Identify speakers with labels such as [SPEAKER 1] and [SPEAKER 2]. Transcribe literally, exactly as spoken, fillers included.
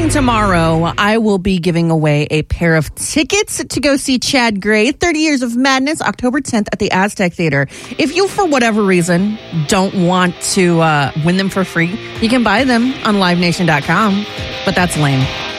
[SPEAKER 1] tomorrow, I will be giving away a pair of tickets to go see Chad Gray, thirty Years of Madness, October tenth at the Aztec Theater. If you, for whatever reason, don't want to uh, win them for free, you can buy them on live nation dot com, but that's lame.